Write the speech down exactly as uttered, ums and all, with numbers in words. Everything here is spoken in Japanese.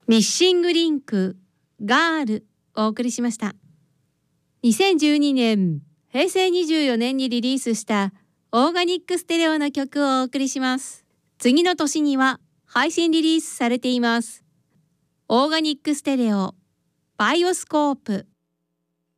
ミッシングリンクガールをお送りしました。にせんじゅうにねんへいせいにじゅうよねんにリリースしたオーガニックステレオの曲をお送りします。次の年には配信リリースされています。オーガニックステレオバイオスコープ。